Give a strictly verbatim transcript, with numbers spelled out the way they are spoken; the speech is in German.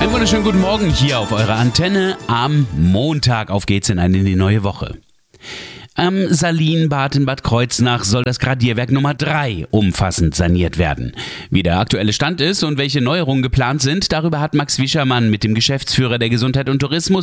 Einen wunderschönen guten Morgen hier auf eurer Antenne am Montag. Auf geht's in eine in die neue Woche. Am Salinbad in Bad Kreuznach soll das Gradierwerk Nummer drei umfassend saniert werden. Wie der aktuelle Stand ist und welche Neuerungen geplant sind, darüber hat Max Wischermann mit dem Geschäftsführer der Gesundheit und Tourismus